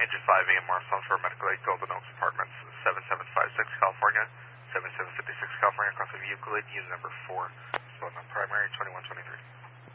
Engine 5 AMR, phone for medical aid, Golden Oaks Apartments, 7756 California, 7756 California, crossing vehicle aid, unit number 4, phone on primary 2123.